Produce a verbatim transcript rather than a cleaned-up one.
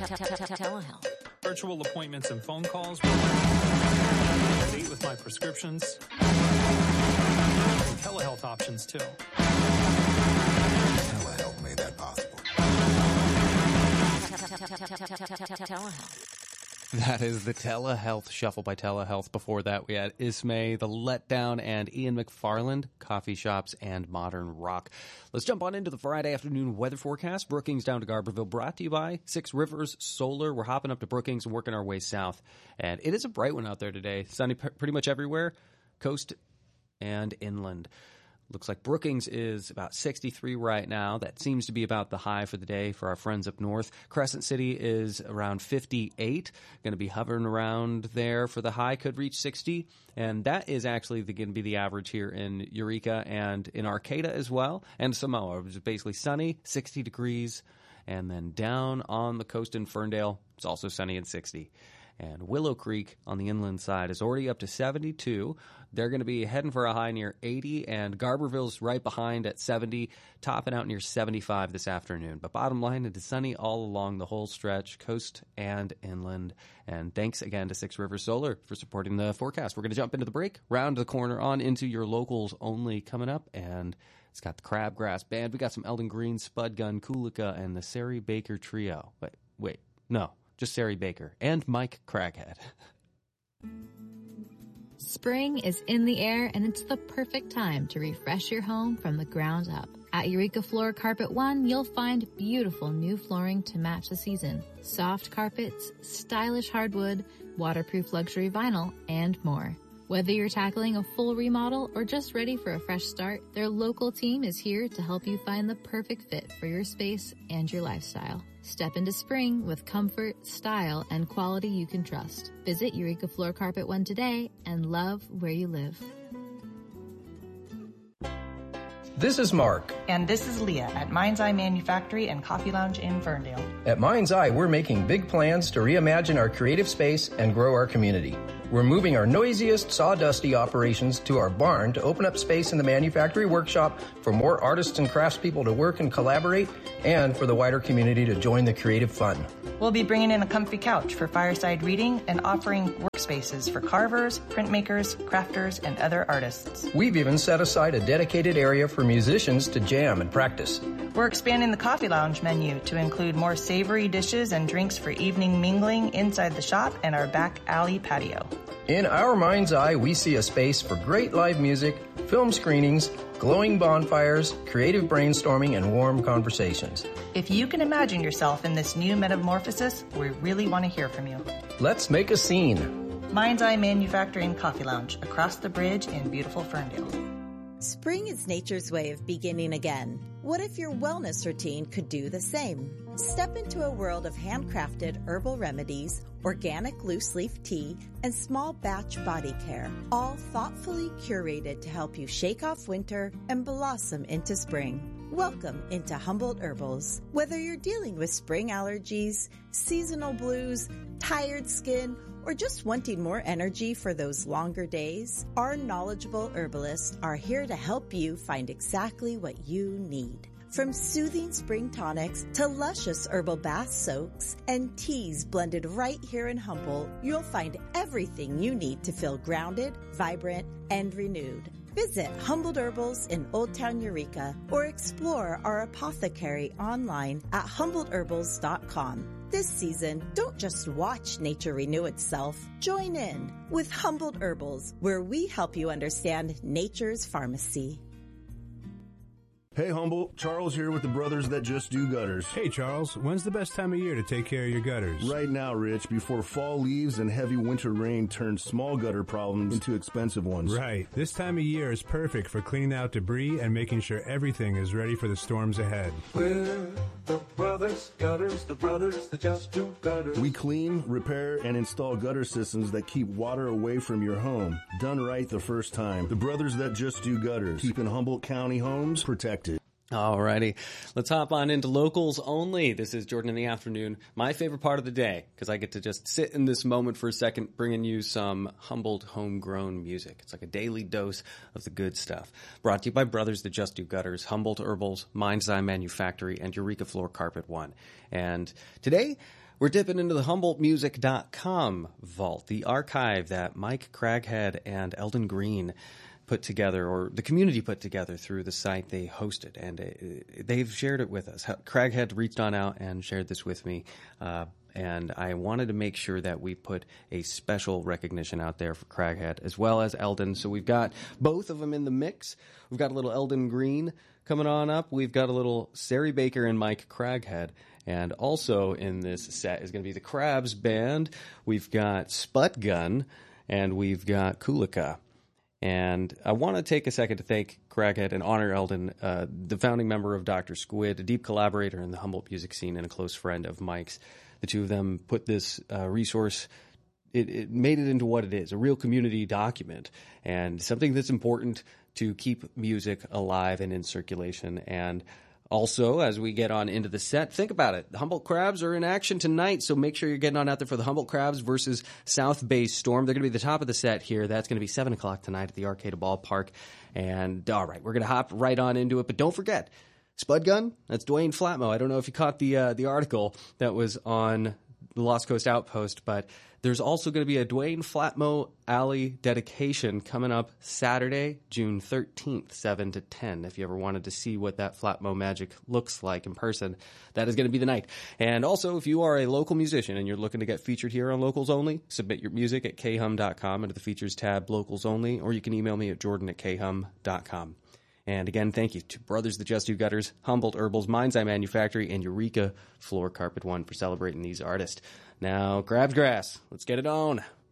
Telehealth. Virtual appointments and phone calls. Date with my prescriptions. And telehealth options too. Telehealth made that possible. Telehealth. That is the Telehealth Shuffle by Telehealth. Before that, we had Ismay, The Letdown, and Ian McFarland, Coffee Shops and Modern Rock. Let's jump on into the Friday afternoon weather forecast. Brookings down to Garberville, brought to you by Six Rivers Solar. We're hopping up to Brookings and working our way south. And it is a bright one out there today. Sunny p- pretty much everywhere, coast and inland. Looks like Brookings is about sixty-three right now. That seems to be about the high for the day for our friends up north. Crescent City is around fifty-eight. Going to be hovering around there for the high. Could reach sixty. And that is actually going to be the average here in Eureka and in Arcata as well. And Samoa. It was basically sunny, sixty degrees. And then down on the coast in Ferndale, it's also sunny and sixty. And Willow Creek on the inland side is already up to seventy-two. They're going to be heading for a high near eighty, and Garberville's right behind at seventy, topping out near seventy-five this afternoon. But bottom line, it is sunny all along the whole stretch, coast and inland. And thanks again to Six Rivers Solar for supporting the forecast. We're going to jump into the break, round the corner on into your locals only coming up, and it's got the Crabgrass Band. We got some Eldon Green, Spud Gun, Coolica, and the Sari Baker Trio. Wait, wait, no. Just Sari Baker and Mike Craghead. Spring is in the air, and it's the perfect time to refresh your home from the ground up. At Eureka Floor Carpet One, you'll find beautiful new flooring to match the season, soft carpets, stylish hardwood, waterproof luxury vinyl, and more. Whether you're tackling a full remodel or just ready for a fresh start, their local team is here to help you find the perfect fit for your space and your lifestyle. Step into spring with comfort, style, and quality you can trust. Visit Eureka Floor Carpet One today and love where you live. This is Mark. And this is Leah at Mind's Eye Manufactory and Coffee Lounge in Ferndale. At Mind's Eye, we're making big plans to reimagine our creative space and grow our community. We're moving our noisiest, sawdusty operations to our barn to open up space in the manufactory workshop for more artists and craftspeople to work and collaborate, and for the wider community to join the creative fun. We'll be bringing in a comfy couch for fireside reading and offering workspaces for carvers, printmakers, crafters, and other artists. We've even set aside a dedicated area for musicians to jam and practice. We're expanding the Coffee Lounge menu to include more savory dishes and drinks for evening mingling inside the shop and our back alley patio. In our Mind's Eye, we see a space for great live music, film screenings, glowing bonfires, creative brainstorming, and warm conversations. If you can imagine yourself in this new metamorphosis, we really want to hear from you. Let's make a scene. Mind's Eye Manufacturing Coffee Lounge, across the bridge in beautiful Ferndale. Spring is nature's way of beginning again. What if your wellness routine could do the same? Step into a world of handcrafted herbal remedies, organic loose leaf tea, and small batch body care, all thoughtfully curated to help you shake off winter and blossom into spring. Welcome into Humboldt Herbals. Whether you're dealing with spring allergies, seasonal blues, tired skin, or just wanting more energy for those longer days, our knowledgeable herbalists are here to help you find exactly what you need. From soothing spring tonics to luscious herbal bath soaks and teas blended right here in Humboldt, you'll find everything you need to feel grounded, vibrant, and renewed. Visit Humboldt Herbals in Old Town Eureka or explore our apothecary online at humboldt herbals dot com. This season, don't just watch nature renew itself. Join in with Humboldt Herbals, where we help you understand nature's pharmacy. Hey Humboldt, Charles here with the Brothers That Just Do Gutters. Hey Charles, when's the best time of year to take care of your gutters? Right now, Rich, before fall leaves and heavy winter rain turns small gutter problems into expensive ones. Right. This time of year is perfect for cleaning out debris and making sure everything is ready for the storms ahead. We're the Brothers Gutters, the Brothers That Just Do Gutters. We clean, repair, and install gutter systems that keep water away from your home. Done right the first time. The Brothers That Just Do Gutters. Keeping Humboldt County homes protected. Alrighty, let's hop on into locals only. This is Jordan in the Afternoon, my favorite part of the day, because I get to just sit in this moment for a second, bringing you some Humboldt homegrown music. It's like a daily dose of the good stuff. Brought to you by Brothers That Just Do Gutters, Humboldt Herbals, Mind's Eye Manufactory, and Eureka Floor Carpet One. And today, We're dipping into the Humboldt Music dot com vault, the archive that Mike Craghead and Eldon Green put together, or the community put together through the site they hosted, and uh, they've shared it with us. Craghead reached on out and shared this with me, uh, and I wanted to make sure that we put a special recognition out there for Craghead as well as Eldon. So we've got both of them in the mix. We've got a little Eldon Green coming on up. We've got a little Sari Baker and Mike Craghead. And also in this set is going to be the Crabs Band. We've got Spud Gun, and we've got Kulika. And I want to take a second to thank Craghead and honor Eldon, uh, the founding member of Doctor Squid, a deep collaborator in the Humboldt music scene and a close friend of Mike's. The two of them put this uh, resource, it, it made it into what it is, a real community document, and something that's important to keep music alive and in circulation. And also, as we get on into the set, think about it. The Humboldt Crabs are in action tonight, so make sure you're getting on out there for the Humboldt Crabs versus South Bay Storm. They're going to be the top of the set here. That's going to be seven o'clock tonight at the Arcata Ballpark. And, all right, we're going to hop right on into it. But don't forget, Spud Gun, that's Dwayne Flatmo. I don't know if you caught the uh, the article that was on the Lost Coast Outpost, but there's also going to be a Dwayne Flatmo Alley dedication coming up Saturday, June thirteenth, seven to ten. If you ever wanted to see what that Flatmo magic looks like in person, that is going to be the night. And also, if you are a local musician and you're looking to get featured here on Locals Only, submit your music at k hum dot com under the features tab, Locals Only, or you can email me at jordan at k hum dot com. And again, thank you to Brothers That Just Do Gutters, Humboldt Herbals, Mind's Eye Manufactory, and Eureka Floor Carpet One for celebrating these artists. Now, grab grass. Let's get it on.